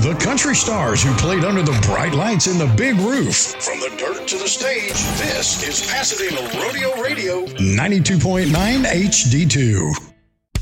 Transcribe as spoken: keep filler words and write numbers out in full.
The country stars who played under the bright lights in the big roof. From the dirt to the stage, this is Pasadena Rodeo Radio ninety-two point nine H D two.